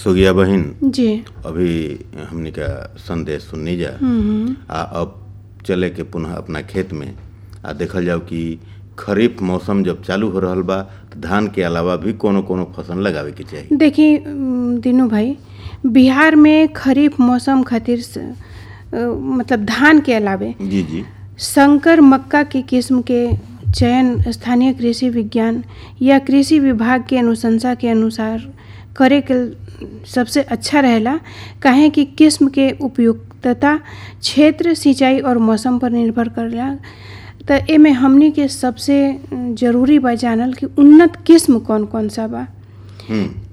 सुगिया बहिन जी अभी हमनी का संदेश सुननी जा आ अब चले के पुनः अपना खेत में आ देखल जाओ कि खरीफ मौसम जब चालू हो रहल बा तो धान के अलावा भी कोनो कोनो फसल लगावे के चाहिए। देखिए दीनू भाई, बिहार में खरीफ मौसम खातिर मतलब धान के अलावे जी जी संकर मक्का की किस्म के चयन स्थानीय कृषि विज्ञान या कृषि विभाग के अनुशंसा के अनुसार करे के सबसे अच्छा रहेला। काहे कि किस्म के उपयुक्तता क्षेत्र, सिंचाई और मौसम पर निर्भर करेला। तो एमे हमनी के सबसे जरूरी बा जानल कि उन्नत किस्म कौन कौन सा बा।